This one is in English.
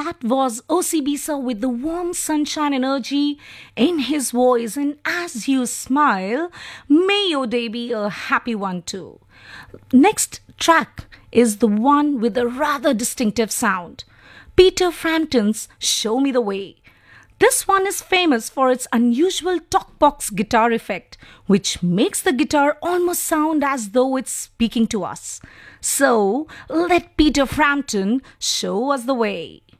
that was Osibisa with the warm sunshine energy in his voice. And as you smile, may your day be a happy one too. Next track is the one with a rather distinctive sound. Peter Frampton's Show Me the Way. This one is famous for its unusual talkbox guitar effect, which makes the guitar almost sound as though it's speaking to us. So, let Peter Frampton show us the way.